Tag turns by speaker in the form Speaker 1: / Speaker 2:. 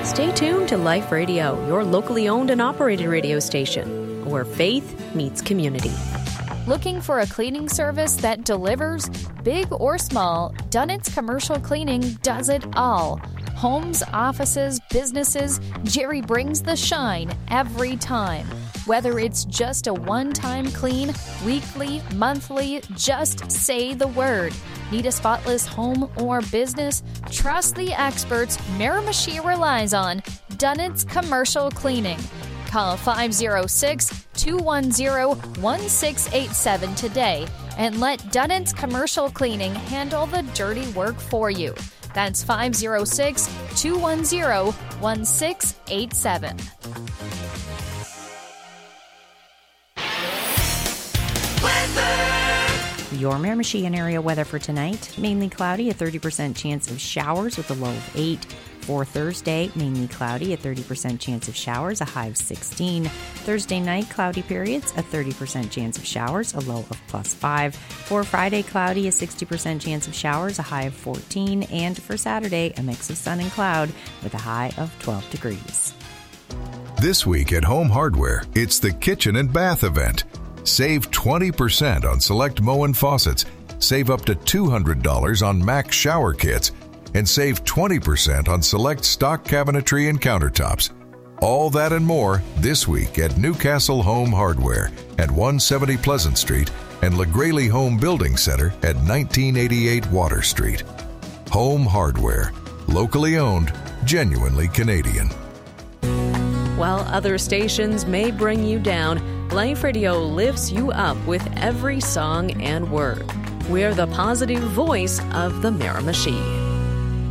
Speaker 1: Stay tuned to Life Radio, your locally owned and operated radio station, where faith meets community.
Speaker 2: Looking for a cleaning service that delivers? Big or small, Dunnett's Commercial Cleaning does it all. Homes, offices, businesses, Jerry brings the shine every time. Whether it's just a one-time clean, weekly, monthly, just say the word. Need a spotless home or business? Trust the experts Miramichi relies on. Dunnett's Commercial Cleaning. Call 506-210-1687 today and let Dunnett's Commercial Cleaning handle the dirty work for you. That's 506-210-1687.
Speaker 3: Your Miramichi and area weather for tonight, mainly cloudy, a 30% chance of showers with a low of 8. For Thursday, mainly cloudy, a 30% chance of showers, a high of 16. Thursday night, cloudy periods, a 30% chance of showers, a low of +5. For Friday, cloudy, a 60% chance of showers, a high of 14. And for Saturday, a mix of sun and cloud with a high of 12 degrees.
Speaker 4: This week at Home Hardware, it's the Kitchen and Bath event. Save 20% on select Moen faucets, save up to $200 on Max shower kits, and save 20% on select stock cabinetry and countertops. All that and more this week at Newcastle Home Hardware at 170 Pleasant Street and LaGraley Home Building Center at 1988 Water Street. Home Hardware, locally owned, genuinely Canadian.
Speaker 1: While other stations may bring you down, Life Radio lifts you up with every song and word. We're the positive voice of the Miramichi.